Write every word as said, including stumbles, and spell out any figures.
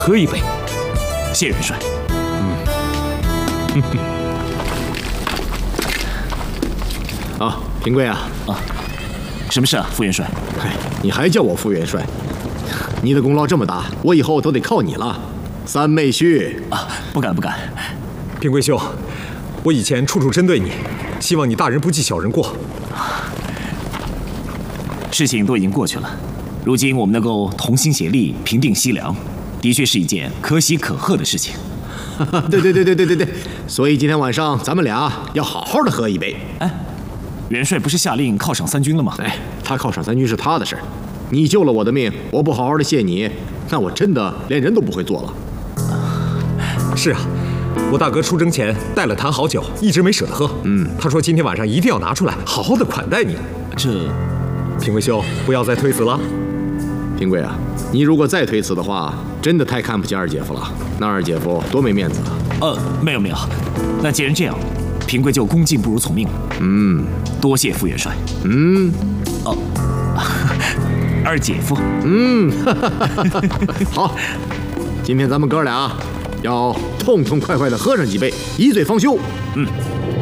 喝一杯。 谢元帅。 嗯。 啊，平贵啊！ 啊，什么事啊，副元帅？ 嗨，你还叫我副元帅？你的功劳这么大，我以后都得靠你了。三妹婿啊，不敢不敢。 平贵兄，我以前处处针对你，希望你大人不计小人过。 事情都已经过去了，如今我们能够同心协力平定西凉，的确是一件可喜可贺的事情。 对对对对对对对，所以今天晚上咱们俩要好好的喝一杯。 哎，元帅不是下令犒赏三军了吗？ 哎，他犒赏三军是他的事儿，你救了我的命，我不好好的谢你，那我真的连人都不会做了。 是啊，我大哥出征前带了坛好酒，一直没舍得喝。嗯，他说今天晚上一定要拿出来，好好的款待你。 这， 平贵兄，不要再推辞了。 平贵啊，你如果再推辞的话，真的太看不起二姐夫了。那二姐夫多没面子啊！ 呃，没有没有，那既然这样，平贵就恭敬不如从命了。 嗯， 多谢副元帅。 嗯， 哦，二姐夫。 嗯，好，今天咱们哥俩要痛痛快快的喝上几杯，一醉方休。 嗯。